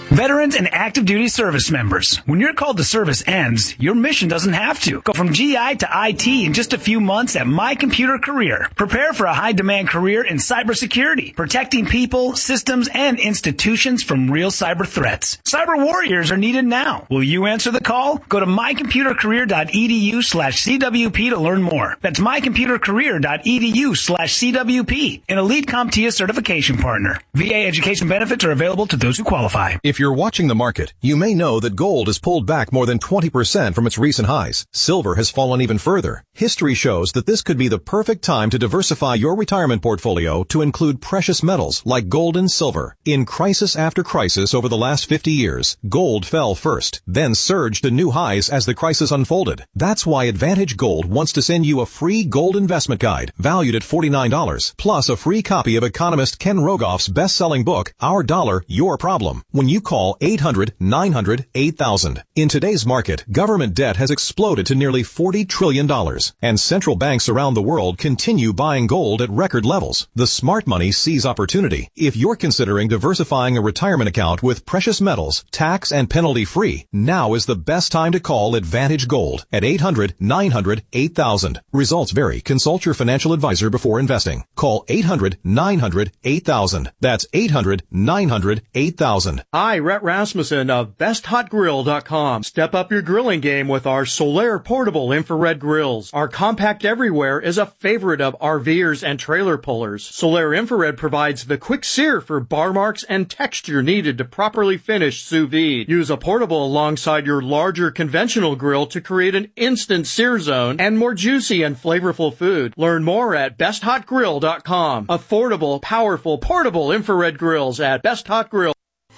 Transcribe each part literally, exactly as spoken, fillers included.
Veterans and active duty service members, when your call to service ends, your mission doesn't have to. Go from G I to I T in just a few months at My Computer Career. Prepare for a high-demand career in cybersecurity, protecting people, systems, and institutions from real cyber threats. Cyber warriors are needed now. Will you answer the call? Go to mycomputercareer.edu slash CWP to learn more. That's mycomputercareer.edu slash CWP, an Elite CompTIA certification partner. V A education benefits are available to those who qualify. If you're watching the market, you may know that gold has pulled back more than twenty percent from its recent highs. Silver has fallen even further. History shows that this could be the perfect time to diversify your retirement portfolio to include precious metals like gold and silver. In crisis after crisis over the last fifty years, gold fell first, then surged to new highs as the crisis unfolded. That's why Advantage Gold wants to send you a free gold investment guide valued at forty-nine dollars, plus a free copy of economist Ken Rogoff's best-selling book, Our Dollar, Your Problem, when you call eight hundred, nine hundred, eight thousand. In today's market, government debt has exploded to nearly forty trillion dollars, and central banks around the world continue buying gold at record levels. The smart money sees opportunity. If you're considering diversifying a retirement account with precious metals, tax and penalty free, now is the best time to call Advantage Gold at eight hundred, nine hundred, eight thousand. Results vary. Consult your financial advisor before investing. Call eight hundred, nine hundred, eight thousand. That's eight hundred, nine hundred, eight thousand. Hi, Rhett Rasmussen of best hot grill dot com. Step up your grilling game with our Solaire portable infrared grills. Our compact everywhere is a favorite of RVers and trailer pullers. Solaire infrared provides the quick sear for bar marks and texture needed to properly finish sous vide. Use a portable alongside your larger conventional grill to create an instant sear zone and more juicy and flavorful food. Learn more at best hot grill dot com. Affordable, powerful, portable infrared grills at Best Hot Grill.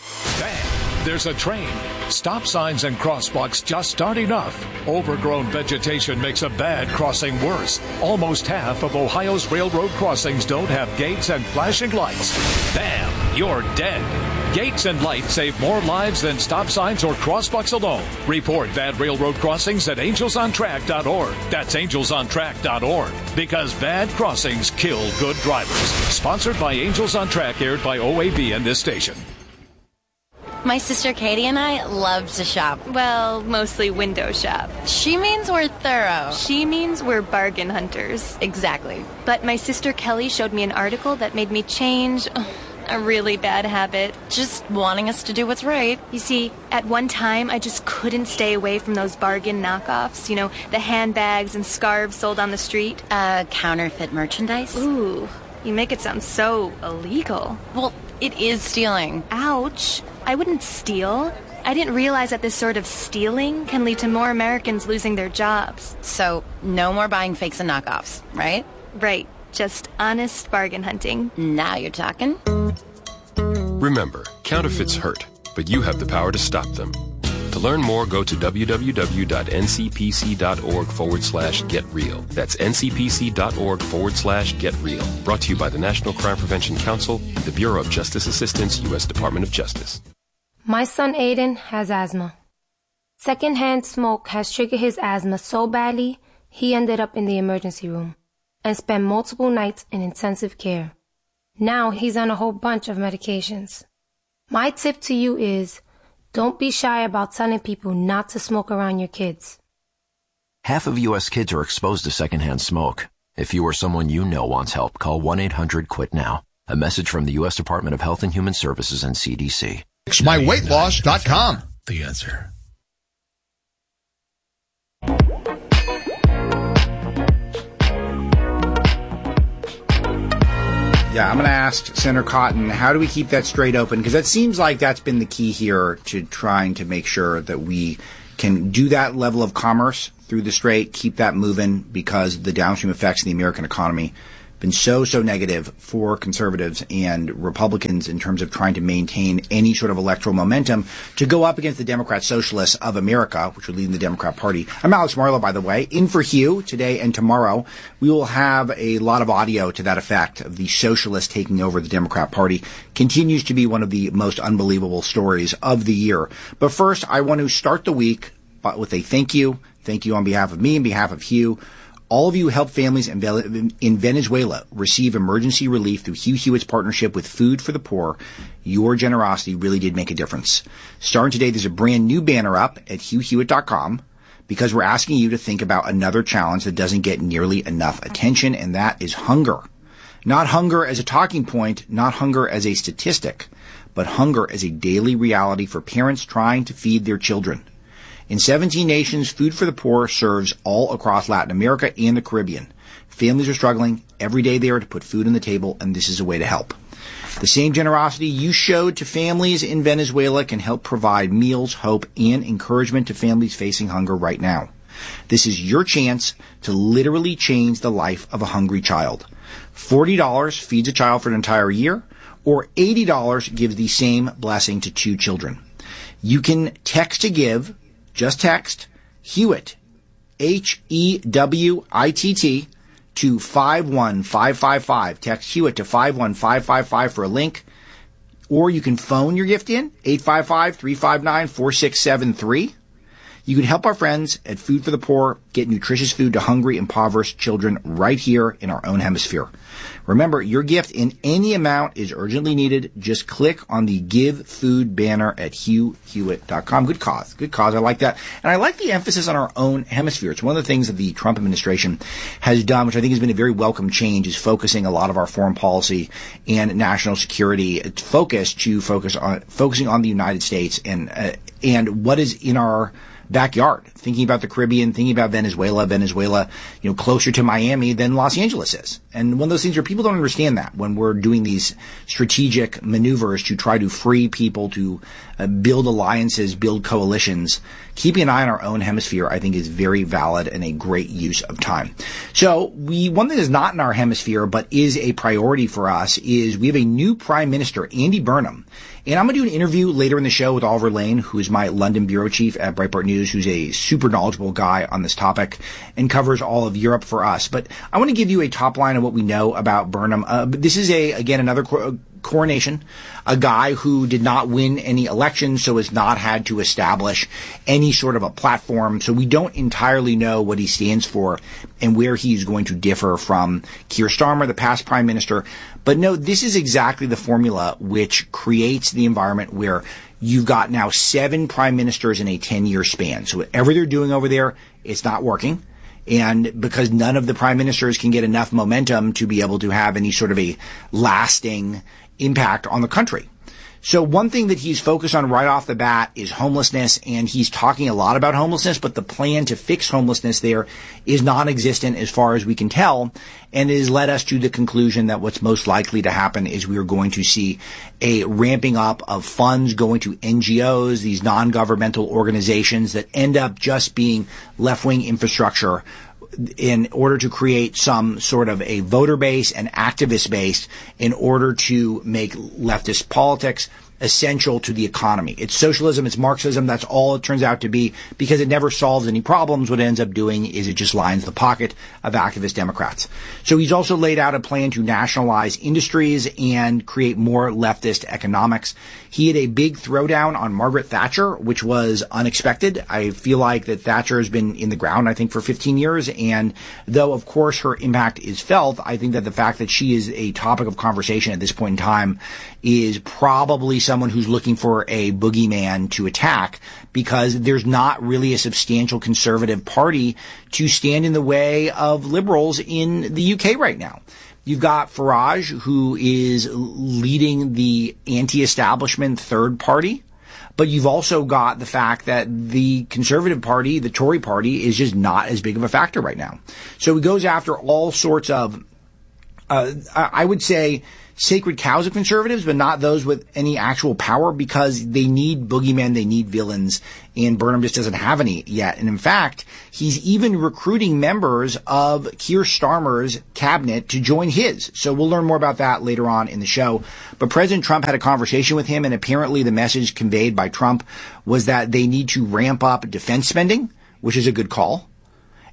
Bang! There's a train. Stop signs and crosswalks just aren't enough. Overgrown vegetation makes a bad crossing worse. Almost half of Ohio's railroad crossings don't have gates and flashing lights. Bam! You're dead. Gates and lights save more lives than stop signs or crosswalks alone. Report bad railroad crossings at angels on track dot org. That's angels on track dot org. Because bad crossings kill good drivers. Sponsored by Angels on Track, aired by O A B and this station. My sister Katie and I love to shop. Well, mostly window shop. She means we're thorough. She means we're bargain hunters. Exactly. But my sister Kelly showed me an article that made me change a really bad habit. Just wanting us to do what's right. You see, at one time, I just couldn't stay away from those bargain knockoffs. You know, the handbags and scarves sold on the street. Uh, counterfeit merchandise? Ooh, you make it sound so illegal. Well, it is stealing. Ouch. I wouldn't steal. I didn't realize that this sort of stealing can lead to more Americans losing their jobs. So, no more buying fakes and knockoffs, right? Right. Just honest bargain hunting. Now you're talking. Remember, counterfeits hurt, but you have the power to stop them. To learn more, go to www.ncpc.org forward slash get real. That's ncpc.org forward slash get real. Brought to you by the National Crime Prevention Council, the Bureau of Justice Assistance, U S Department of Justice. My son Aiden has asthma. Secondhand smoke has triggered his asthma so badly, he ended up in the emergency room and spent multiple nights in intensive care. Now he's on a whole bunch of medications. My tip to you is, don't be shy about telling people not to smoke around your kids. Half of U S kids are exposed to secondhand smoke. If you or someone you know wants help, call one eight hundred quit now. A message from the U S Department of Health and Human Services and C D C. my weight loss dot com. The answer. Yeah, I'm going to ask Senator Cotton, how do we keep that strait open? Because that seems like that's been the key here to trying to make sure that we can do that level of commerce through the strait, keep that moving, because the downstream effects in the American economy been so, so negative for conservatives and Republicans in terms of trying to maintain any sort of electoral momentum to go up against the Democrat Socialists of America, which are leading the Democrat Party. I'm Alex Marlow, by the way, in for Hugh today and tomorrow. We will have a lot of audio to that effect of the socialists taking over the Democrat Party. Continues to be one of the most unbelievable stories of the year. But first, I want to start the week with a thank you. Thank you on behalf of me and behalf of Hugh. All of you help families in Venezuela receive emergency relief through Hugh Hewitt's partnership with Food for the Poor. Your generosity really did make a difference. Starting today, there's a brand new banner up at hugh hewitt dot com because we're asking you to think about another challenge that doesn't get nearly enough attention, and that is hunger. Not hunger as a talking point, not hunger as a statistic, but hunger as a daily reality for parents trying to feed their children. In seventeen nations, Food for the Poor serves all across Latin America and the Caribbean. Families are struggling every day there to put food on the table, and this is a way to help. The same generosity you showed to families in Venezuela can help provide meals, hope, and encouragement to families facing hunger right now. This is your chance to literally change the life of a hungry child. forty dollars feeds a child for an entire year, or eighty dollars gives the same blessing to two children. You can text to give. Just text Hewitt, H E W I T T, to five one five five five. Text Hewitt to five one five five five for a link. Or you can phone your gift in, eight five five, three five nine, four six seven three. You can help our friends at Food for the Poor get nutritious food to hungry, impoverished children right here in our own hemisphere. Remember, your gift in any amount is urgently needed. Just click on the Give Food banner at hugh hewitt dot com. Good cause. Good cause. I like that. And I like the emphasis on our own hemisphere. It's one of the things that the Trump administration has done, which I think has been a very welcome change, is focusing a lot of our foreign policy and national security focus to focus on focusing on the United States and uh, and what is in our backyard, thinking about the Caribbean, thinking about Venezuela, Venezuela, you know, closer to Miami than Los Angeles is. And one of those things where people don't understand that when we're doing these strategic maneuvers to try to free people, to uh, build alliances, build coalitions, keeping an eye on our own hemisphere, I think is very valid and a great use of time. So we, one thing that's not in our hemisphere, but is a priority for us is we have a new Prime Minister, Andy Burnham. And I'm going to do an interview later in the show with Oliver Lane, who is my London bureau chief at Breitbart News, who's a super knowledgeable guy on this topic and covers all of Europe for us. But I want to give you a top line of what we know about Burnham. Uh, this is a, again, another cor- coronation, a guy who did not win any elections, so has not had to establish any sort of a platform. So we don't entirely know what he stands for and where he's going to differ from Keir Starmer, the past prime minister. But no, this is exactly the formula which creates the environment where you've got now seven prime ministers in a ten-year span. So whatever they're doing over there, it's not working. And because none of the prime ministers can get enough momentum to be able to have any sort of a lasting impact on the country. So one thing that he's focused on right off the bat is homelessness, and he's talking a lot about homelessness, but the plan to fix homelessness there is non-existent as far as we can tell, and it has led us to the conclusion that what's most likely to happen is we are going to see a ramping up of funds going to N G Os, these non-governmental organizations that end up just being left-wing infrastructure in order to create some sort of a voter base and activist base in order to make leftist politics essential to the economy. It's socialism, it's Marxism, that's all it turns out to be, because it never solves any problems. What it ends up doing is it just lines the pocket of activist Democrats. So he's also laid out a plan to nationalize industries and create more leftist economics. He had a big throwdown on Margaret Thatcher, which was unexpected. I feel like that Thatcher has been in the ground, I think, for fifteen years. And though, of course, her impact is felt, I think that the fact that she is a topic of conversation at this point in time is probably someone who's looking for a boogeyman to attack, because there's not really a substantial conservative party to stand in the way of liberals in the U K right now. You've got Farage, who is leading the anti-establishment third party. But you've also got the fact that the Conservative Party, the Tory Party, is just not as big of a factor right now. So he goes after all sorts of, uh, I would say, sacred cows of conservatives, but not those with any actual power, because they need boogeymen, they need villains, and Burnham just doesn't have any yet. And in fact, he's even recruiting members of Keir Starmer's cabinet to join his. So we'll learn more about that later on in the show. But President Trump had a conversation with him, and apparently the message conveyed by Trump was that they need to ramp up defense spending, which is a good call.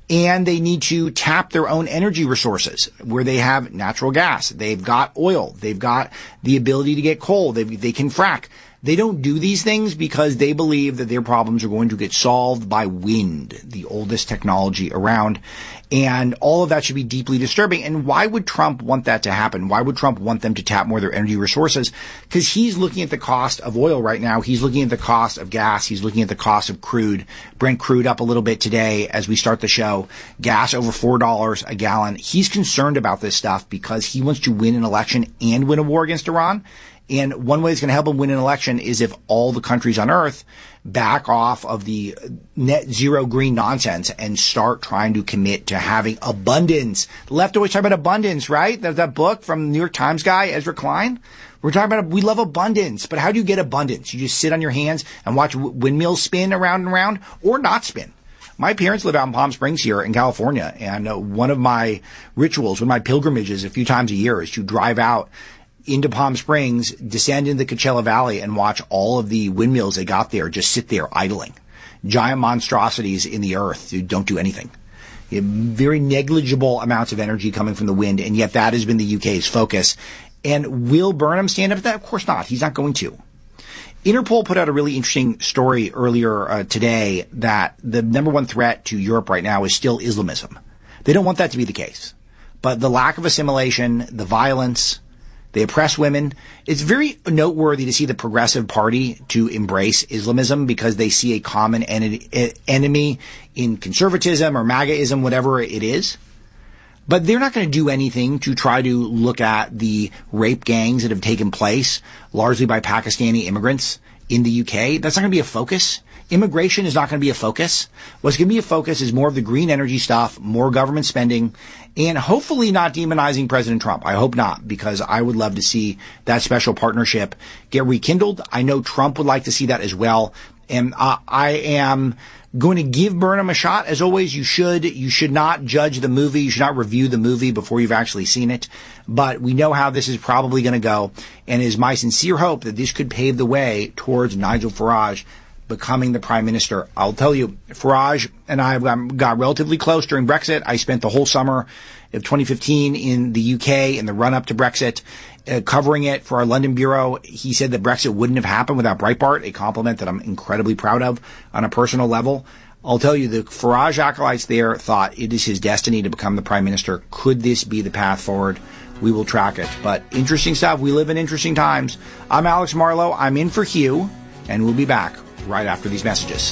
And they need to tap their own energy resources where they have natural gas. They've got oil. They've got the ability to get coal. They they can frack. They don't do these things because they believe that their problems are going to get solved by wind, the oldest technology around. And all of that should be deeply disturbing. And why would Trump want that to happen? Why would Trump want them to tap more of their energy resources? Because he's looking at the cost of oil right now. He's looking at the cost of gas. He's looking at the cost of crude. Brent crude up a little bit today as we start the show. Gas over four dollars a gallon. He's concerned about this stuff because he wants to win an election and win a war against Iran. And one way it's going to help him win an election is if all the countries on earth back off of the net zero green nonsense and start trying to commit to having abundance. The left always talk about abundance, right? That, that book from the New York Times guy, Ezra Klein. We're talking about, we love abundance, but how do you get abundance? You just sit on your hands and watch windmills spin around and around, or not spin. My parents live out in Palm Springs here in California, and uh, one of my rituals, one of my pilgrimages a few times a year is to drive out into Palm Springs, descend into the Coachella Valley, and watch all of the windmills they got there just sit there idling. Giant monstrosities in the earth who don't do anything. You have very negligible amounts of energy coming from the wind, and yet that has been the U K's focus. And will Burnham stand up to that? Of course not. He's not going to. Interpol put out a really interesting story earlier uh, today that the number one threat to Europe right now is still Islamism. They don't want that to be the case. But the lack of assimilation, the violence, they oppress women. It's very noteworthy to see the Progressive Party to embrace Islamism because they see a common en- enemy in conservatism or MAGAism, whatever it is. But they're not going to do anything to try to look at the rape gangs that have taken place, largely by Pakistani immigrants in the U K. That's not going to be a focus. Immigration is not going to be a focus. What's going to be a focus is more of the green energy stuff, more government spending, and hopefully not demonizing President Trump. I hope not, because I would love to see that special partnership get rekindled. I know Trump would like to see that as well. And uh, I am going to give Burnham a shot. As always, you should. You should not judge the movie. You should not review the movie before you've actually seen it. But we know how this is probably going to go. And it is my sincere hope that this could pave the way towards Nigel Farage becoming the prime minister. I'll tell you, Farage and I got relatively close during Brexit. I spent the whole summer of twenty fifteen in the U K in the run-up to Brexit, uh, covering it for our London bureau. He said that Brexit wouldn't have happened without Breitbart, a compliment that I'm incredibly proud of on a personal level. I'll tell you, the Farage acolytes there thought it is his destiny to become the prime minister. Could this be the path forward? We will track it. But interesting stuff. We live in interesting times. I'm Alex Marlow. I'm in for Hugh, and we'll be back right after these messages.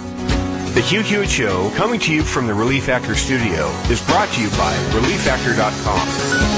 The Hugh Hewitt Show, coming to you from the Relief Factor studio, is brought to you by relief factor dot com.